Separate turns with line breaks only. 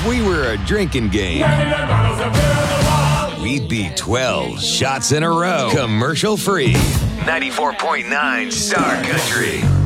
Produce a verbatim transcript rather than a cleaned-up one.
If we were a drinking game, we'd be twelve shots in a row, commercial free. ninety-four point nine Star Country.